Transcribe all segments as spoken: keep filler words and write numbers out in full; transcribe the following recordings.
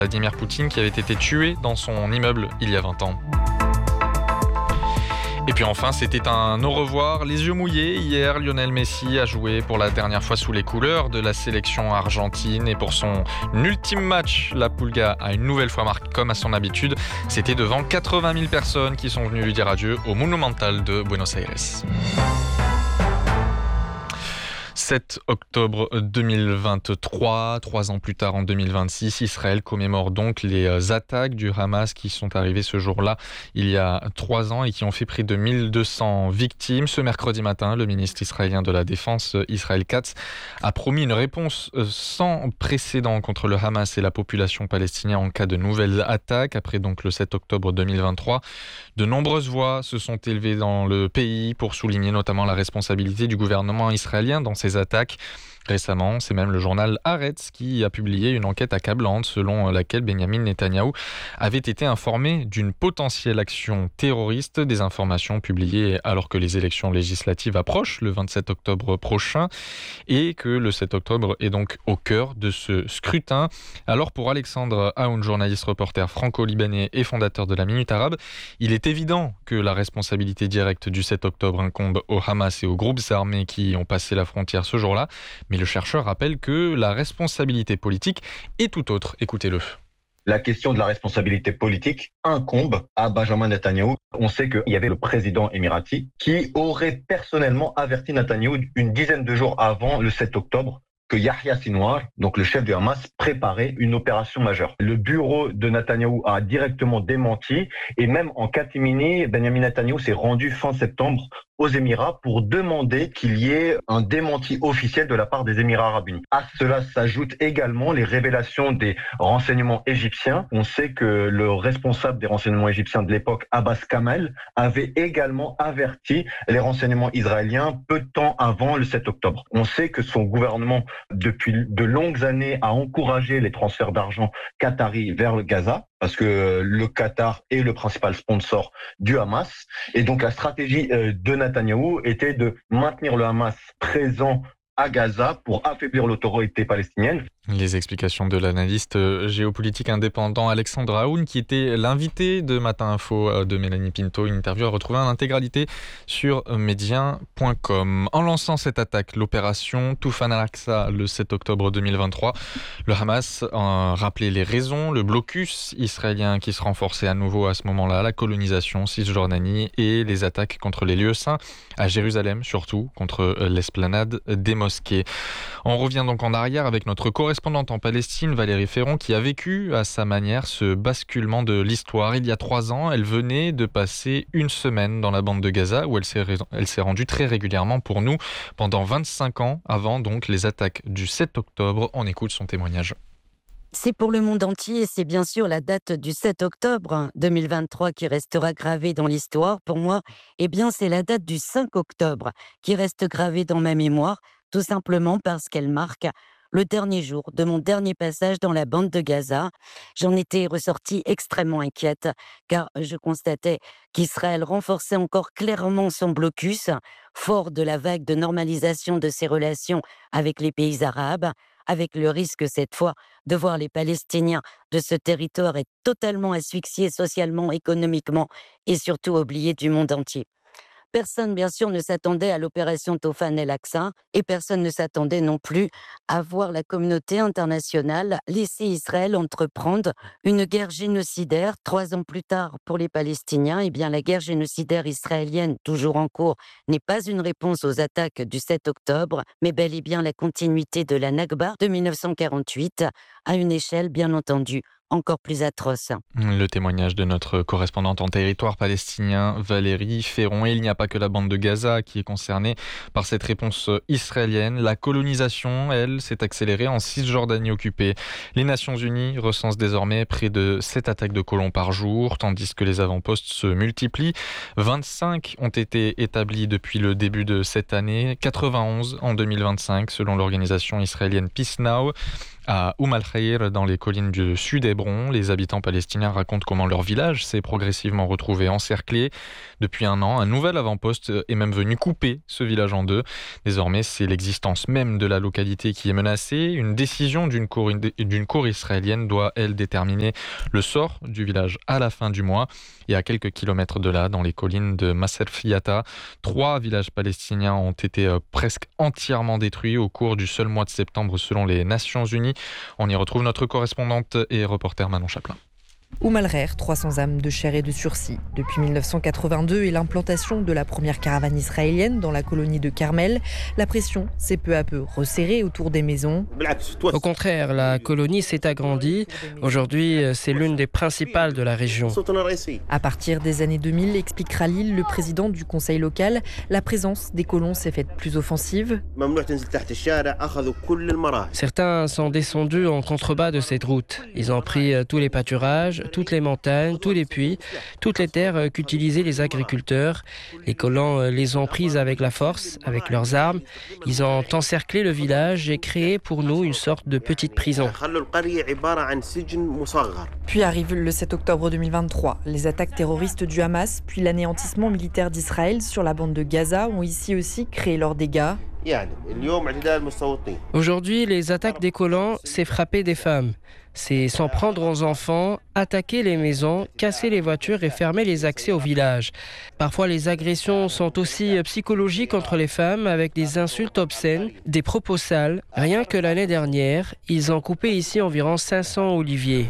Vladimir Poutine qui avait été tué dans son immeuble il y a vingt ans. Et puis enfin, c'était un au revoir, les yeux mouillés. Hier, Lionel Messi a joué pour la dernière fois sous les couleurs de la sélection argentine. Et pour son ultime match, la Pulga a une nouvelle fois marqué comme à son habitude. C'était devant quatre-vingt mille personnes qui sont venues lui dire adieu au Monumental de Buenos Aires. sept octobre deux mille vingt-trois, trois ans plus tard en deux mille vingt-six, Israël commémore donc les attaques du Hamas qui sont arrivées ce jour-là il y a trois ans et qui ont fait près de mille deux cents victimes. Ce mercredi matin, le ministre israélien de la Défense, Israël Katz, a promis une réponse sans précédent contre le Hamas et la population palestinienne en cas de nouvelles attaques. Après donc le sept octobre deux mille vingt-trois, de nombreuses voix se sont élevées dans le pays pour souligner notamment la responsabilité du gouvernement israélien dans ces attaques. Récemment, c'est même le journal Haaretz qui a publié une enquête accablante selon laquelle Benjamin Netanyahou avait été informé d'une potentielle action terroriste, des informations publiées alors que les élections législatives approchent le vingt-sept octobre prochain et que le sept octobre est donc au cœur de ce scrutin. Alors pour Alexandre Aoun, journaliste reporter franco-libanais et fondateur de la Minute Arabe, il est évident que la responsabilité directe du sept octobre incombe au Hamas et aux groupes armés qui ont passé la frontière ce jour-là. Mais le chercheur rappelle que la responsabilité politique est tout autre. Écoutez-le. La question de la responsabilité politique incombe à Benjamin Netanyahou. On sait qu'il y avait le président émirati qui aurait personnellement averti Netanyahou une dizaine de jours avant le sept octobre que Yahya Sinwar, donc le chef du Hamas, préparait une opération majeure. Le bureau de Netanyahou a directement démenti et même en catimini, Benjamin Netanyahou s'est rendu fin septembre aux Émirats pour demander qu'il y ait un démenti officiel de la part des Émirats arabes unis. À cela s'ajoutent également les révélations des renseignements égyptiens. On sait que le responsable des renseignements égyptiens de l'époque, Abbas Kamel, avait également averti les renseignements israéliens peu de temps avant le sept octobre. On sait que son gouvernement, depuis de longues années, a encouragé les transferts d'argent qatari vers le Gaza, parce que le Qatar est le principal sponsor du Hamas. Et donc la stratégie de Netanyahou était de maintenir le Hamas présent à Gaza pour affaiblir l'autorité palestinienne. Les explications de l'analyste géopolitique indépendant Alexandre Aoun, qui était l'invité de Matin Info de Mélanie Pinto. Une interview à retrouver en intégralité sur médien point com. En lançant cette attaque, l'opération Toufan al-Aqsa le sept octobre deux mille vingt-trois, le Hamas a rappelé les raisons, le blocus israélien qui se renforçait à nouveau à ce moment-là, la colonisation, Cisjordanie et les attaques contre les lieux saints, à Jérusalem surtout, contre l'esplanade des mosquées. On revient donc en arrière avec notre correspondante en Palestine, Valérie Ferron, qui a vécu à sa manière ce basculement de l'histoire. Il y a trois ans, elle venait de passer une semaine dans la bande de Gaza où elle s'est, elle s'est rendue très régulièrement pour nous pendant vingt-cinq ans avant donc les attaques du sept octobre. On écoute son témoignage. C'est pour le monde entier, c'est bien sûr la date du sept octobre deux mille vingt-trois qui restera gravée dans l'histoire. Pour moi, eh bien, c'est la date du cinq octobre qui reste gravée dans ma mémoire, tout simplement parce qu'elle marque le dernier jour de mon dernier passage dans la bande de Gaza. J'en étais ressortie extrêmement inquiète, car je constatais qu'Israël renforçait encore clairement son blocus, fort de la vague de normalisation de ses relations avec les pays arabes, avec le risque cette fois de voir les Palestiniens de ce territoire être totalement asphyxiés socialement, économiquement et surtout oubliés du monde entier. Personne, bien sûr, ne s'attendait à l'opération Toufan al-Aqsa et personne ne s'attendait non plus à voir la communauté internationale laisser Israël entreprendre une guerre génocidaire. Trois ans plus tard, pour les Palestiniens, eh bien, la guerre génocidaire israélienne, toujours en cours, n'est pas une réponse aux attaques du sept octobre, mais bel et bien la continuité de la Nakba de mille neuf cent quarante-huit, à une échelle, bien entendu, encore plus atroce. Le témoignage de notre correspondante en territoire palestinien, Valérie Ferron. Et il n'y a pas que la bande de Gaza qui est concernée par cette réponse israélienne. La colonisation, elle, s'est accélérée en Cisjordanie occupée. Les Nations Unies recensent désormais près de sept attaques de colons par jour, tandis que les avant-postes se multiplient. vingt-cinq ont été établis depuis le début de cette année, quatre-vingt-onze en deux mille vingt-cinq, selon l'organisation israélienne Peace Now. À Oum al-Khair, dans les collines du sud Hébron, les habitants palestiniens racontent comment leur village s'est progressivement retrouvé encerclé. Depuis un an, un nouvel avant-poste est même venu couper ce village en deux. Désormais, c'est l'existence même de la localité qui est menacée. Une décision d'une cour, d'une cour israélienne doit, elle, déterminer le sort du village à la fin du mois. Et à quelques kilomètres de là, dans les collines de Maserfiata, trois villages palestiniens ont été euh, presque entièrement détruits au cours du seul mois de septembre selon les Nations Unies. On y retrouve notre correspondante et reporter Manon Chaplin. Oum al-Khair, trois cents âmes de chair et de sursis. Depuis mille neuf cent quatre-vingt-deux et l'implantation de la première caravane israélienne dans la colonie de Carmel, la pression s'est peu à peu resserrée autour des maisons. Au contraire, la colonie s'est agrandie. Aujourd'hui, c'est l'une des principales de la région. À partir des années deux mille, explique Khalil, le président du conseil local, la présence des colons s'est faite plus offensive. Certains sont descendus en contrebas de cette route. Ils ont pris tous les pâturages, toutes les montagnes, tous les puits, toutes les terres qu'utilisaient les agriculteurs. Les colons les ont prises avec la force, avec leurs armes. Ils ont encerclé le village et créé pour nous une sorte de petite prison. Puis arrive le sept octobre deux mille vingt-trois. Les attaques terroristes du Hamas, puis l'anéantissement militaire d'Israël sur la bande de Gaza ont ici aussi créé leurs dégâts. Aujourd'hui, les attaques des colons, c'est frapper des femmes. C'est s'en prendre aux enfants, attaquer les maisons, casser les voitures et fermer les accès au village. Parfois, les agressions sont aussi psychologiques contre les femmes avec des insultes obscènes, des propos sales. Rien que l'année dernière, ils ont coupé ici environ cinq cents oliviers.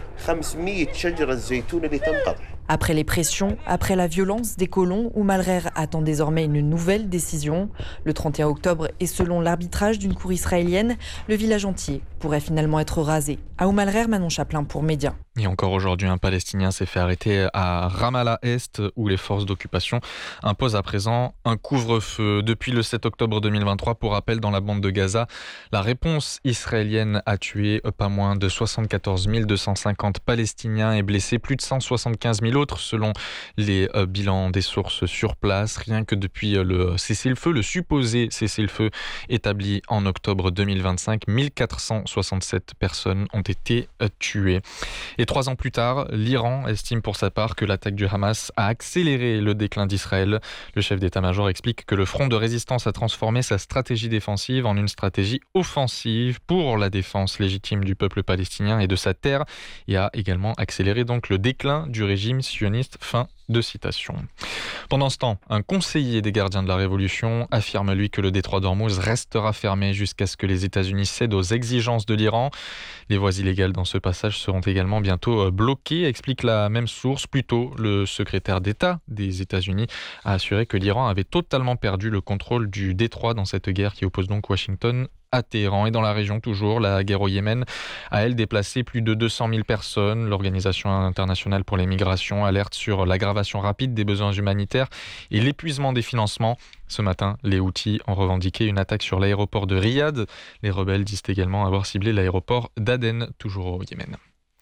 Après les pressions, après la violence des colons, Oum al-Khair attend désormais une nouvelle décision. Le trente et un octobre, et selon l'arbitrage d'une cour israélienne, le village entier pourrait finalement être rasé. À Oum al-Khair, Manon Chaplin pour Média. Et encore aujourd'hui, un Palestinien s'est fait arrêter à Ramallah-Est, où les forces d'occupation imposent à présent un couvre-feu. Depuis le sept octobre deux mille vingt-trois, pour rappel, dans la bande de Gaza, la réponse israélienne a tué pas moins de soixante-quatorze mille deux cent cinquante Palestiniens et blessé plus de cent soixante-quinze mille autres, selon les euh, bilans des sources sur place. Rien que depuis euh, le cessez-le-feu, le supposé cessez-le-feu établi en octobre deux mille vingt-cinq, mille quatre cent soixante-sept personnes ont été euh, tuées. Et trois ans plus tard, l'Iran estime pour sa part que l'attaque du Hamas a accéléré le déclin d'Israël. Le chef d'état-major explique que le front de résistance a transformé sa stratégie défensive en une stratégie offensive pour la défense légitime du peuple palestinien et de sa terre, et a également accéléré donc le déclin du régime sioniste. Fin de citation. Pendant ce temps, un conseiller des gardiens de la Révolution affirme lui que le détroit d'Ormuz restera fermé jusqu'à ce que les États-Unis cèdent aux exigences de l'Iran. Les voies illégales dans ce passage seront également bientôt bloquées, explique la même source. Plus tôt, le secrétaire d'État des États-Unis a assuré que l'Iran avait totalement perdu le contrôle du détroit dans cette guerre qui oppose donc Washington à Téhéran. Et dans la région toujours, la guerre au Yémen a elle déplacé plus de deux cent mille personnes. L'Organisation internationale pour les migrations alerte sur l'aggravation rapide des besoins humanitaires et l'épuisement des financements. Ce matin, les Houthis ont revendiqué une attaque sur l'aéroport de Riyad. Les rebelles disent également avoir ciblé l'aéroport d'Aden, toujours au Yémen.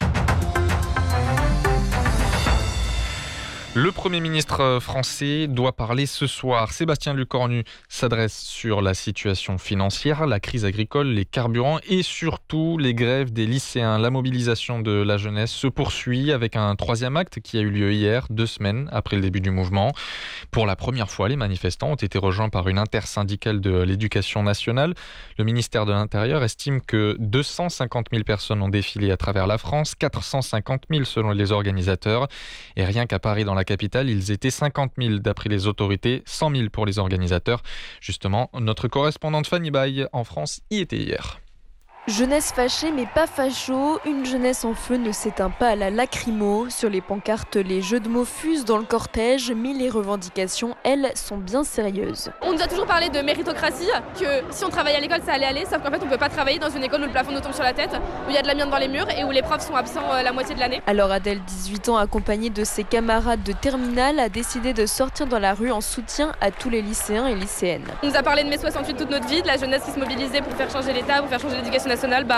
Le Premier ministre français doit parler ce soir. Sébastien Lecornu s'adresse sur la situation financière, la crise agricole, les carburants et surtout les grèves des lycéens. La mobilisation de la jeunesse se poursuit avec un troisième acte qui a eu lieu hier, deux semaines après le début du mouvement. Pour la première fois, les manifestants ont été rejoints par une intersyndicale de l'éducation nationale. Le ministère de l'Intérieur estime que deux cent cinquante mille personnes ont défilé à travers la France, quatre cent cinquante mille selon les organisateurs. Et rien qu'à Paris, dans la capitale, ils étaient cinquante mille d'après les autorités, cent mille pour les organisateurs. Justement, notre correspondante Fanny Baye en France y était hier. Jeunesse fâchée mais pas facho, une jeunesse en feu ne s'éteint pas à la lacrymo. Sur les pancartes, les jeux de mots fusent dans le cortège, mais les revendications, elles, sont bien sérieuses. On nous a toujours parlé de méritocratie, que si on travaillait à l'école, ça allait aller, sauf qu'en fait, on ne peut pas travailler dans une école où le plafond nous tombe sur la tête, où il y a de l'amiante dans les murs et où les profs sont absents la moitié de l'année. Alors Adèle, dix-huit ans, accompagnée de ses camarades de terminale, a décidé de sortir dans la rue en soutien à tous les lycéens et lycéennes. On nous a parlé de mai soixante-huit toute notre vie, de la jeunesse qui se mobilisait pour faire changer l'État, pour faire changer l'éducation nationale. Bah,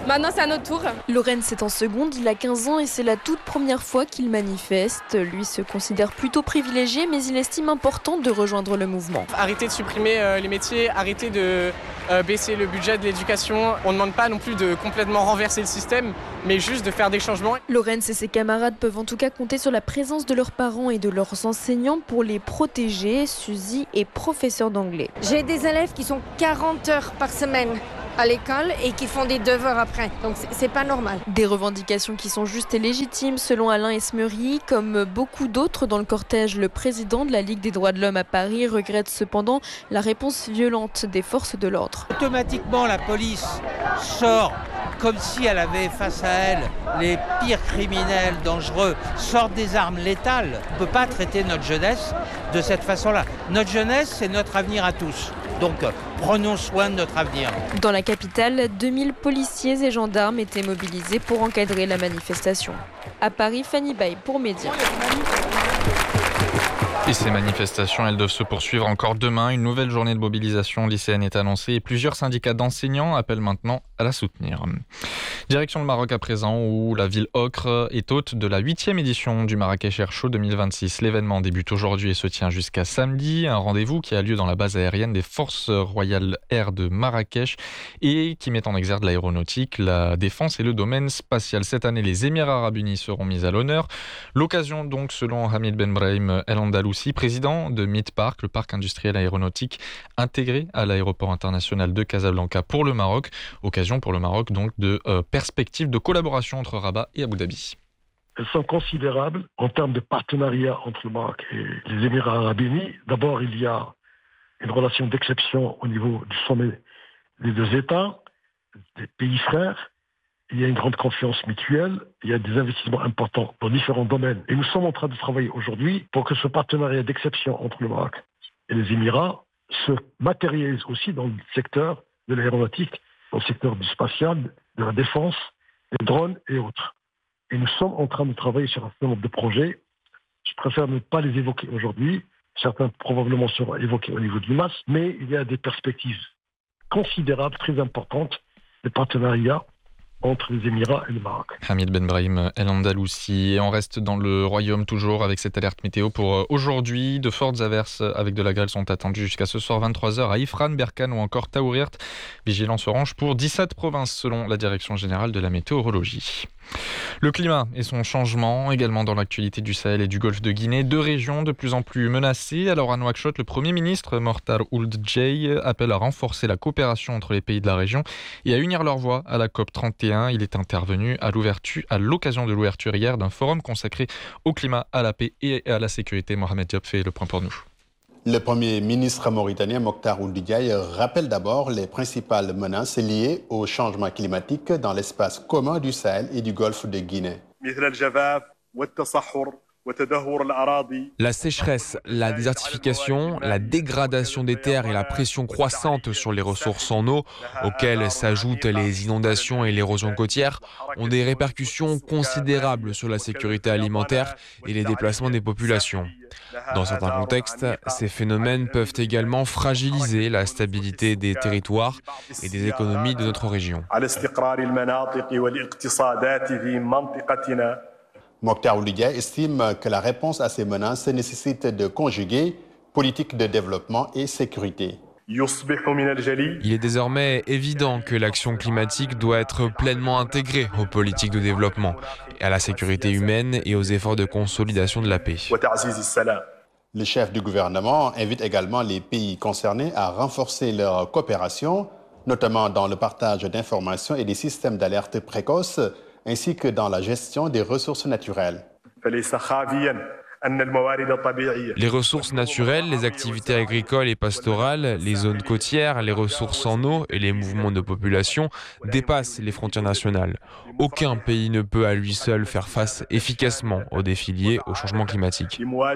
Maintenant, c'est à notre tour. Lorenz est en seconde, il a quinze ans et c'est la toute première fois qu'il manifeste. Lui se considère plutôt privilégié, mais il estime important de rejoindre le mouvement. Arrêter de supprimer euh, les métiers, arrêter de euh, baisser le budget de l'éducation. On ne demande pas non plus de complètement renverser le système, mais juste de faire des changements. Lorenz et ses camarades peuvent en tout cas compter sur la présence de leurs parents et de leurs enseignants pour les protéger. Suzy est professeure d'anglais. J'ai des élèves qui sont quarante heures par semaine à l'école et qui font des devoirs après. Donc c'est pas normal. Des revendications qui sont justes et légitimes selon Alain Esmery. Comme beaucoup d'autres dans le cortège, le président de la Ligue des droits de l'homme à Paris regrette cependant la réponse violente des forces de l'ordre. Automatiquement, la police sort comme si elle avait face à elle les pires criminels dangereux, sortent des armes létales. On ne peut pas traiter notre jeunesse de cette façon-là. Notre jeunesse, c'est notre avenir à tous. Donc, prenons soin de notre avenir. Dans la capitale, deux mille policiers et gendarmes étaient mobilisés pour encadrer la manifestation. À Paris, Fanny Baye pour Média. Et ces manifestations, elles doivent se poursuivre encore demain. Une nouvelle journée de mobilisation lycéenne est annoncée et plusieurs syndicats d'enseignants appellent maintenant à la soutenir. Direction le Maroc à présent, où la ville Ocre est hôte de la huitième édition du Marrakech Air Show deux mille vingt-six. L'événement débute aujourd'hui et se tient jusqu'à samedi. Un rendez-vous qui a lieu dans la base aérienne des Forces Royales Air de Marrakech et qui met en exergue l'aéronautique, la défense et le domaine spatial. Cette année, les Émirats Arabes Unis seront mis à l'honneur. L'occasion donc, selon Hamid Ben Brahim El Andalousi, président de Midpark, le parc industriel aéronautique intégré à l'aéroport international de Casablanca pour le Maroc. Occasion pour le Maroc donc de euh, perspectives de collaboration entre Rabat et Abu Dhabi. Elles sont considérables en termes de partenariat entre le Maroc et les Émirats Arabes Unis. D'abord, il y a une relation d'exception au niveau du sommet des deux États, des pays frères. Il y a une grande confiance mutuelle, il y a des investissements importants dans différents domaines. Et nous sommes en train de travailler aujourd'hui pour que ce partenariat d'exception entre le Maroc et les Émirats se matérialise aussi dans le secteur de l'aéronautique, dans le secteur du spatial, de la défense, des drones et autres. Et nous sommes en train de travailler sur un certain nombre de projets. Je préfère ne pas les évoquer aujourd'hui. Certains probablement seront évoqués au niveau du M A S, mais il y a des perspectives considérables, très importantes, de partenariat entre les Émirats et le Maroc. Hamid Ben Brahim El Andalousi. Et on reste dans le royaume toujours avec cette alerte météo pour aujourd'hui. De fortes averses avec de la grêle sont attendues jusqu'à ce soir vingt-trois heures à Ifran, Berkane ou encore Taourirt. Vigilance orange pour dix-sept provinces selon la Direction générale de la météorologie. Le climat et son changement également dans l'actualité du Sahel et du golfe de Guinée. Deux régions de plus en plus menacées. Alors à Nouakchott, le Premier ministre Mortar Ould Djei appelle à renforcer la coopération entre les pays de la région et à unir leurs voix à la COP trente et un. Il est intervenu à l'ouverture, à l'occasion de l'ouverture hier d'un forum consacré au climat, à la paix et à la sécurité. Mohamed Diop fait le point pour nous. Le Premier ministre mauritanien Mortar Ould Djei rappelle d'abord les principales menaces liées au changement climatique dans l'espace commun du Sahel et du golfe de Guinée. La sécheresse, la désertification, la dégradation des terres et la pression croissante sur les ressources en eau, auxquelles s'ajoutent les inondations et l'érosion côtière, ont des répercussions considérables sur la sécurité alimentaire et les déplacements des populations. Dans certains contextes, ces phénomènes peuvent également fragiliser la stabilité des territoires et des économies de notre région. Mortar Ould Djei estime que la réponse à ces menaces nécessite de conjuguer politique de développement et sécurité. Il est désormais évident que l'action climatique doit être pleinement intégrée aux politiques de développement, à la sécurité humaine et aux efforts de consolidation de la paix. Le chef du gouvernement invite également les pays concernés à renforcer leur coopération, notamment dans le partage d'informations et des systèmes d'alerte précoce, ainsi que dans la gestion des ressources naturelles. Les ressources naturelles, les activités agricoles et pastorales, les zones côtières, les ressources en eau et les mouvements de population dépassent les frontières nationales. Aucun pays ne peut à lui seul faire face efficacement aux défis liés au changement climatique.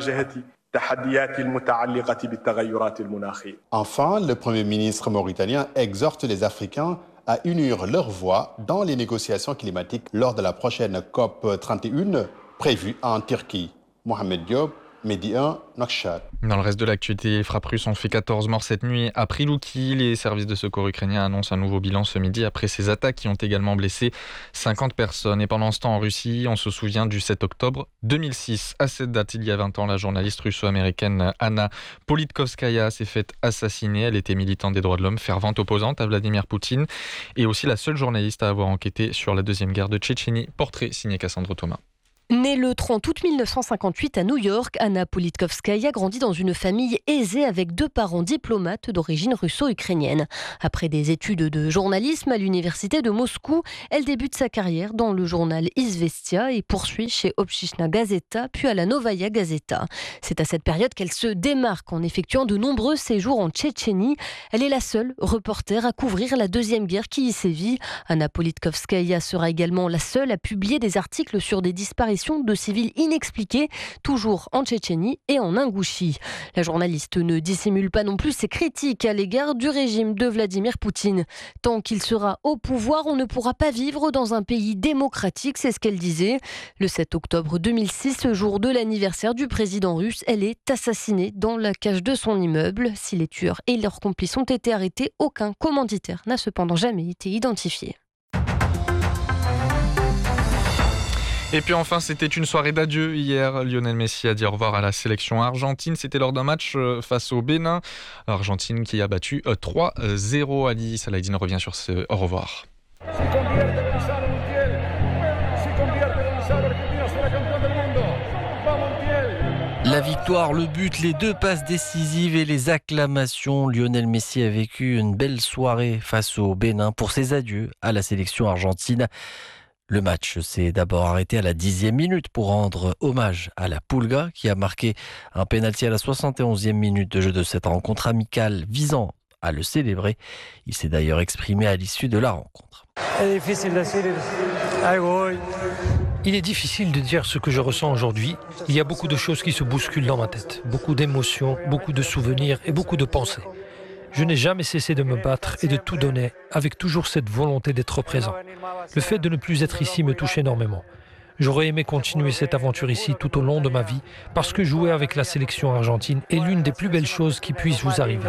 Enfin, le Premier ministre mauritanien exhorte les Africains à unir leur voix dans les négociations climatiques lors de la prochaine COP trente et un prévue en Turquie. Mohamed Diop, Mehdi un, Nouakchott. Dans le reste de l'actualité, les frappes russes ont fait quatorze morts cette nuit à Prilouki. Les services de secours ukrainiens annoncent un nouveau bilan ce midi après ces attaques qui ont également blessé cinquante personnes. Et pendant ce temps en Russie, on se souvient du sept octobre deux mille six. À cette date, il y a vingt ans, la journaliste russo-américaine Anna Politkovskaya s'est faite assassiner. Elle était militante des droits de l'homme, fervente opposante à Vladimir Poutine et aussi la seule journaliste à avoir enquêté sur la deuxième guerre de Tchétchénie. Portrait signé Cassandre Thomas. Née le trente août mille neuf cent cinquante-huit à New York, Anna Politkovskaya grandit dans une famille aisée avec deux parents diplomates d'origine russo-ukrainienne. Après des études de journalisme à l'université de Moscou, elle débute sa carrière dans le journal Izvestia et poursuit chez Obshchina Gazeta puis à la Novaya Gazeta. C'est à cette période qu'elle se démarque en effectuant de nombreux séjours en Tchétchénie. Elle est la seule reporter à couvrir la deuxième guerre qui y sévit. Anna Politkovskaya sera également la seule à publier des articles sur des disparitions de civils inexpliqués, toujours en Tchétchénie et en Ingouchie. La journaliste ne dissimule pas non plus ses critiques à l'égard du régime de Vladimir Poutine. Tant qu'il sera au pouvoir, on ne pourra pas vivre dans un pays démocratique, c'est ce qu'elle disait. Le sept octobre deux mille six, jour de l'anniversaire du président russe, elle est assassinée dans la cage de son immeuble. Si les tueurs et leurs complices ont été arrêtés, aucun commanditaire n'a cependant jamais été identifié. Et puis enfin, c'était une soirée d'adieu hier. Lionel Messi a dit au revoir à la sélection argentine. C'était lors d'un match face au Bénin. Argentine qui a battu trois zéro. Ali Saladin revient sur ce au revoir. La victoire, le but, les deux passes décisives et les acclamations. Lionel Messi a vécu une belle soirée face au Bénin pour ses adieux à la sélection argentine. Le match s'est d'abord arrêté à la dixième minute pour rendre hommage à la Pulga qui a marqué un pénalty à la soixante et onzième minute de jeu de cette rencontre amicale visant à le célébrer. Il s'est d'ailleurs exprimé à l'issue de la rencontre. Il est difficile de dire ce que je ressens aujourd'hui. Il y a beaucoup de choses qui se bousculent dans ma tête, beaucoup d'émotions, beaucoup de souvenirs et beaucoup de pensées. Je n'ai jamais cessé de me battre et de tout donner, avec toujours cette volonté d'être présent. Le fait de ne plus être ici me touche énormément. J'aurais aimé continuer cette aventure ici tout au long de ma vie, parce que jouer avec la sélection argentine est l'une des plus belles choses qui puissent vous arriver.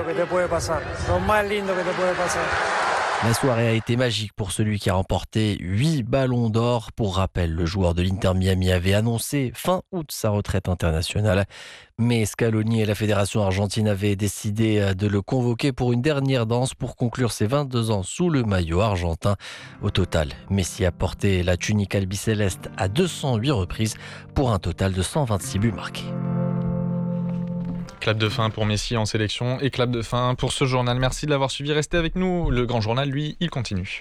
La soirée a été magique pour celui qui a remporté huit ballons d'or. Pour rappel, le joueur de l'Inter Miami avait annoncé fin août sa retraite internationale. Mais Scaloni et la fédération argentine avaient décidé de le convoquer pour une dernière danse pour conclure ses vingt-deux ans sous le maillot argentin. Au total, Messi a porté la tunique albicéleste à deux cent huit reprises pour un total de cent vingt-six buts marqués. Clap de fin pour Messi en sélection et clap de fin pour ce journal. Merci de l'avoir suivi. Restez avec nous. Le grand journal, lui, il continue.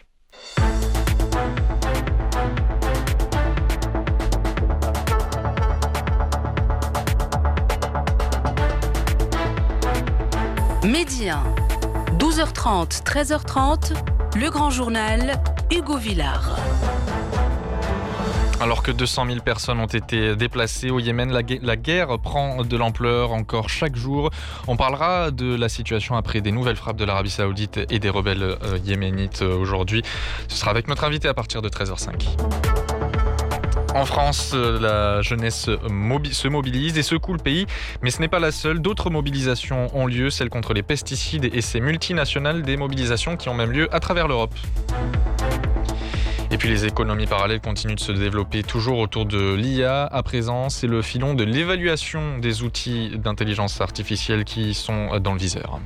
Midi un, douze heures trente, treize heures trente, le grand journal, Hugo Villard. Alors que deux cent mille personnes ont été déplacées au Yémen, la, gu- la guerre prend de l'ampleur encore chaque jour. On parlera de la situation après des nouvelles frappes de l'Arabie Saoudite et des rebelles euh, yéménites euh, aujourd'hui. Ce sera avec notre invité à partir de treize heures cinq. En France, la jeunesse mobi- se mobilise et secoue le pays, mais ce n'est pas la seule. D'autres mobilisations ont lieu, celles contre les pesticides et ces multinationales, des mobilisations qui ont même lieu à travers l'Europe. Et puis les économies parallèles continuent de se développer toujours autour de l'I A. À présent, c'est le filon de l'évaluation des outils d'intelligence artificielle qui sont dans le viseur.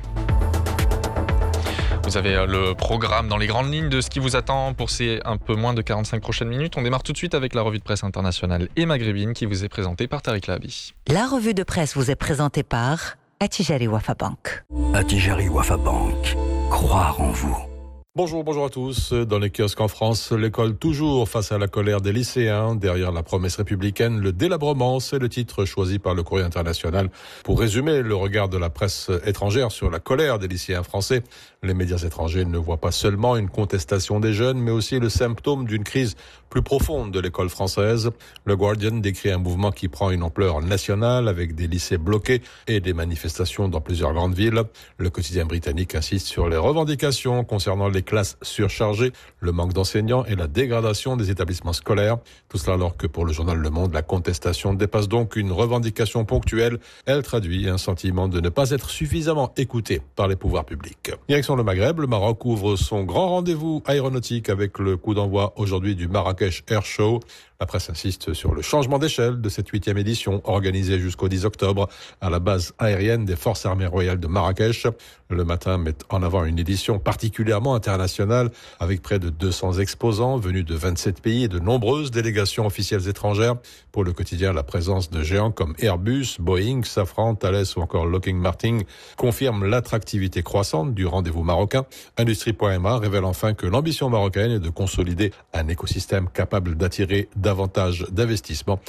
Vous avez le programme dans les grandes lignes de ce qui vous attend pour ces un peu moins de quarante-cinq prochaines minutes. On démarre tout de suite avec la revue de presse internationale et maghrébine qui vous est présentée par Tariq Lahabi. La revue de presse vous est présentée par Attijari Wafa Bank. Attijari Wafa Bank. Croire en vous. Bonjour, bonjour à tous. Dans les kiosques en France, l'école toujours face à la colère des lycéens. Derrière la promesse républicaine, le délabrement, c'est le titre choisi par le Courrier international. Pour résumer le regard de la presse étrangère sur la colère des lycéens français, les médias étrangers ne voient pas seulement une contestation des jeunes, mais aussi le symptôme d'une crise plus profonde de l'école française. Le Guardian décrit un mouvement qui prend une ampleur nationale avec des lycées bloqués et des manifestations dans plusieurs grandes villes. Le quotidien britannique insiste sur les revendications concernant les des classes surchargées, le manque d'enseignants et la dégradation des établissements scolaires. Tout cela alors que pour le journal Le Monde, la contestation dépasse donc une revendication ponctuelle. Elle traduit un sentiment de ne pas être suffisamment écouté par les pouvoirs publics. Direction le Maghreb, le Maroc ouvre son grand rendez-vous aéronautique avec le coup d'envoi aujourd'hui du Marrakech Air Show. La presse insiste sur le changement d'échelle de cette huitième édition organisée jusqu'au dix octobre à la base aérienne des Forces armées royales de Marrakech. Le Matin met en avant une édition particulièrement internationale avec près de deux cents exposants venus de vingt-sept pays et de nombreuses délégations officielles étrangères. Pour le quotidien, la présence de géants comme Airbus, Boeing, Safran, Thales ou encore Lockheed Martin confirme l'attractivité croissante du rendez-vous marocain. Industrie point M A révèle enfin que l'ambition marocaine est de consolider un écosystème capable d'attirer davantage d'investissements.